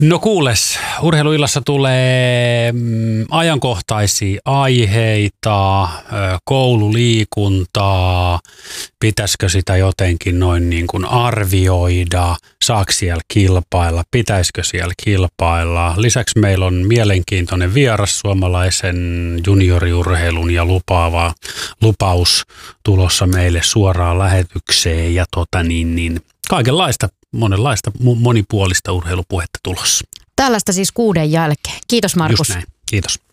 No kuules, urheiluillassa tulee ajankohtaisia aiheita, koululiikuntaa, pitäisikö sitä jotenkin noin niin kuin arvioida, saako siellä kilpailla, pitäisikö siellä kilpailla. Lisäksi meillä on mielenkiintoinen vieras suomalaisen junioriurheilun ja lupaus tulossa meille suoraan lähetykseen ja kaikenlaista, monenlaista, monipuolista urheilupuhetta tulossa. Tällaista siis 6 jälkeen. Kiitos Markus. Just näin. Kiitos.